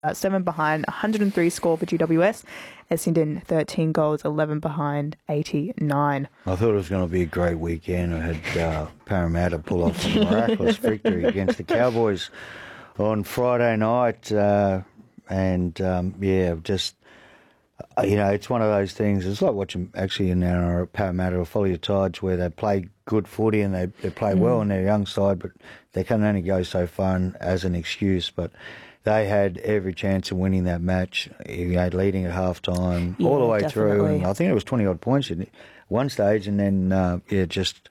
7 behind, 103 score for GWS. Essendon 13 goals, 11 behind, 89. I thought it was going to be a great weekend. I had Parramatta pull off a miraculous victory against the Cowboys on Friday night. It's one of those things. It's like watching actually in our Parramatta or Folly of Tides where they play good footy and they play well on their young side, but they can only go so far as an excuse. But they had every chance of winning that match, leading at half-time all the way through. And I think it was 20-odd points at one stage. And then, just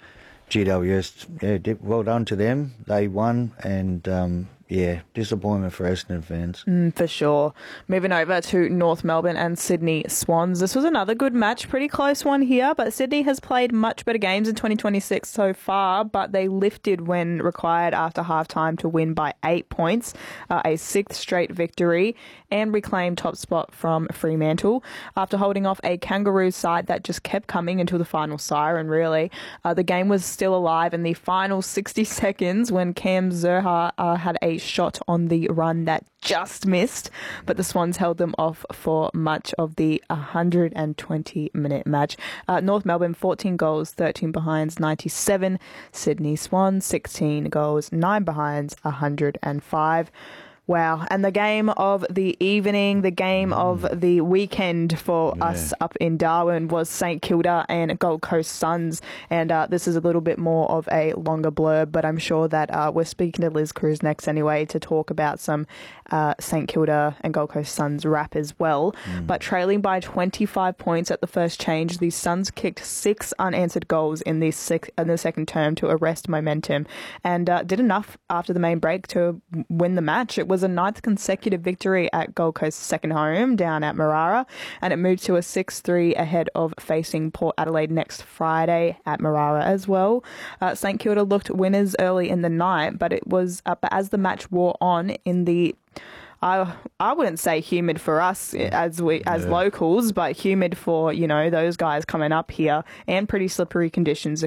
GWS, well done to them. They won and... disappointment for Essendon fans. For sure. Moving over to North Melbourne and Sydney Swans. This was another good match, pretty close one here, but Sydney has played much better games in 2026 so far, but they lifted when required after half-time to win by 8 points, a sixth straight victory, and reclaimed top spot from Fremantle. After holding off a Kangaroos side that just kept coming until the final siren, really. The game was still alive in the final 60 seconds when Cam Zurhaar had a shot on the run that just missed, but the Swans held them off for much of the 120-minute match. North Melbourne, 14 goals, 13 behinds, 97. Sydney Swans, 16 goals, 9 behinds, 105. Wow. And the game of the evening, the game of the weekend for us up in Darwin was St Kilda and Gold Coast Suns. And this is a little bit more of a longer blurb, but I'm sure that we're speaking to Liz Cruz next anyway to talk about some St Kilda and Gold Coast Suns wrap as well. But trailing by 25 points at the first change, the Suns kicked 6 unanswered goals in the second term to arrest momentum and did enough after the main break to win the match. It was a 9th consecutive victory at Gold Coast's second home down at Marara, and it moved to a 6-3 ahead of facing Port Adelaide next Friday at Marara as well. St Kilda looked winners early in the night, but it was but as the match wore on in the I wouldn't say humid for us as locals, but humid for, those guys coming up here, and pretty slippery conditions,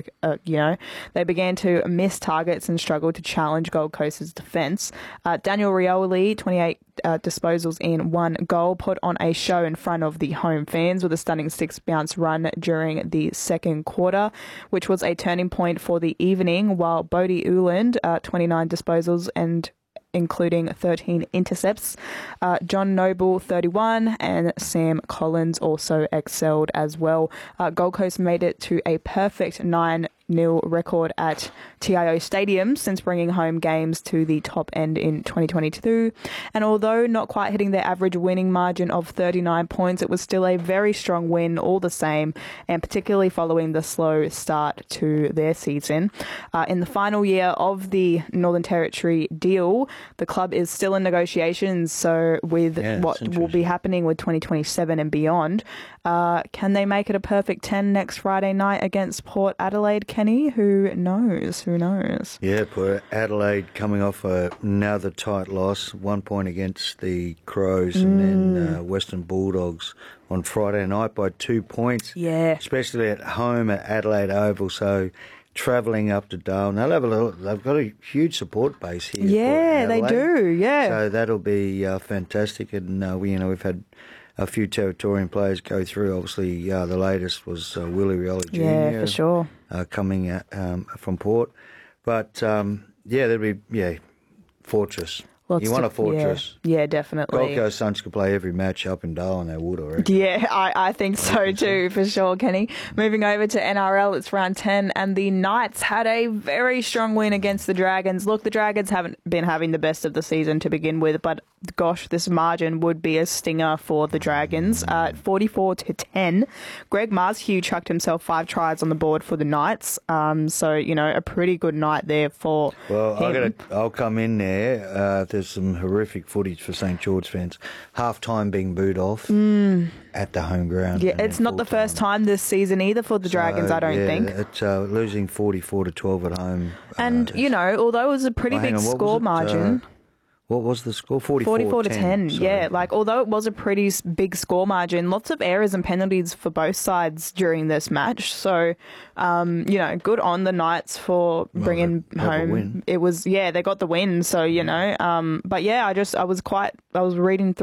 They began to miss targets and struggled to challenge Gold Coast's defence. Daniel Rioli, 28 disposals in 1 goal, put on a show in front of the home fans with a stunning 6-bounce run during the second quarter, which was a turning point for the evening, while Bodie Uland, 29 disposals and including 13 intercepts. John Noble, 31, and Sam Collins also excelled as well. Gold Coast made it to a perfect 9-0 record at TIO Stadium since bringing home games to the top end in 2022. And although not quite hitting their average winning margin of 39 points, it was still a very strong win all the same, and particularly following the slow start to their season. In the final year of the Northern Territory deal, the club is still in negotiations, so with what will be happening with 2027 and beyond, can they make it a perfect 10 next Friday night against Port Adelaide, Kenny? Who knows? Yeah, Port Adelaide coming off another tight loss, 1 point against the Crows and then Western Bulldogs on Friday night by 2 points. Yeah. Especially at home at Adelaide Oval, so travelling up to Darwin. They've got a huge support base here. Yeah, they do, yeah. So that'll be fantastic. And, we've had a few Territorian players go through. Obviously, the latest was Willie Rioli Jr. Yeah, for sure. Coming from Port. But, there'll be, fortress. You want a fortress. Yeah, definitely. Gold Coast Suns could play every match up and down. They would already. Yeah, I think so too, for sure, Kenny. Moving over to NRL, it's round 10, and the Knights had a very strong win against the Dragons. Look, the Dragons haven't been having the best of the season to begin with, but gosh, this margin would be a stinger for the Dragons. 44-10. Greg Marshew chucked himself 5 tries on the board for the Knights. A pretty good night there for him. I'll come in there. There's some horrific footage for St George fans. Half-time being booed off at the home ground. Yeah, it's not the first time this season either for the Dragons, I don't think. It's losing 44-12 at home. And, although it was a pretty big score margin... What was the score? 44 to 10. Sorry. Yeah, like although it was a pretty big score margin, lots of errors and penalties for both sides during this match. So, good on the Knights for bringing home. It was, they got the win. So, but yeah, I was reading through